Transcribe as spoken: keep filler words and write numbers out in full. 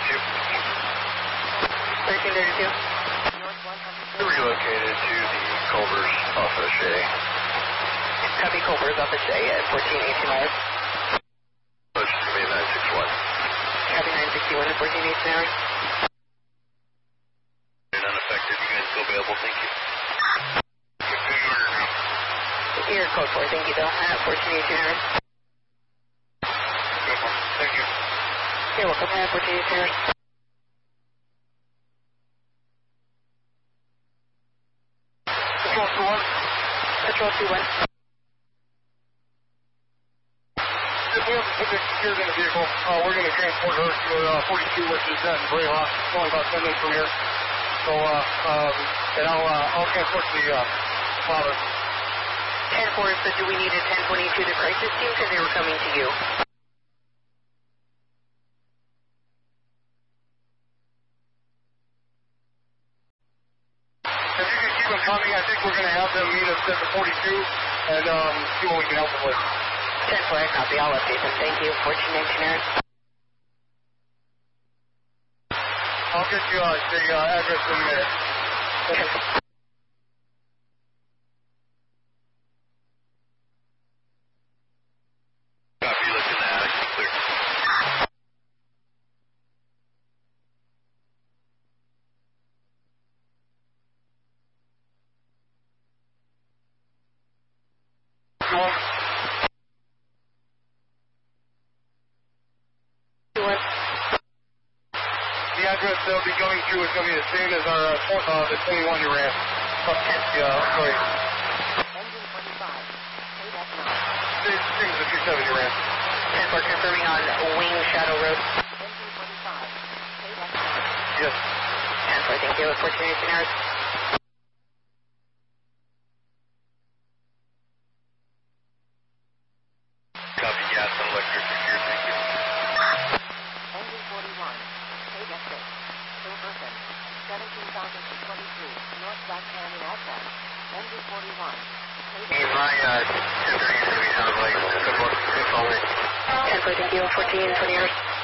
thirty-two. thirteen thirty-two. Relocated to the Culver's off of Shea. Copy Culver's off of Shea at fourteen eighteen hours. Push to me nine six one. Copy nine sixty-one at fourteen eighteen hours. Unaffected, you guys still available, thank you. You're code four, thank you though, at fourteen eighteen hours. Thank you. You're welcome, at fourteen eighteen hours. Patrol two one. Patrol two one. If we have a subject secured in the vehicle, uh, we're going to transport her to uh, forty-two, which is at Brayhawk. It's only about ten minutes from here. So, uh, um, and I'll, uh, I'll transport the uh, father. ten four, so do we need a ten twenty-two to crisis team because they were coming to you? If you can keep them coming, I think we're going to have them meet us at the forty-two and um, see what we can help them with. ten four, I copy. I'll update them. Thank you. fourteen nineteen hours. I'll get you uh, the uh, address in a minute. ten four. Copy, look in the attic, clear. Two one. Two one. The address they'll be going to is going to be the same as our uh, tw- uh, the twenty-one you ran. Up ten, yeah, sorry. Engine twenty-five. K F nine. Same same as the two seven you ran. ten four, confirming on Wing Shadow Road. Engine twenty-five. K F nine. Yes. ten four, thank you. fourteen eighteen hours. Copy, gas and electric secure, thank you. Engine forty-one. K F six. Silverton. seventeen thousand twenty-three. North West Canyon outbound. Engine forty-one. K F My uh, ten thirty is going to be sound like good luck, good phone. ten four, thank you. fourteen twenty hours.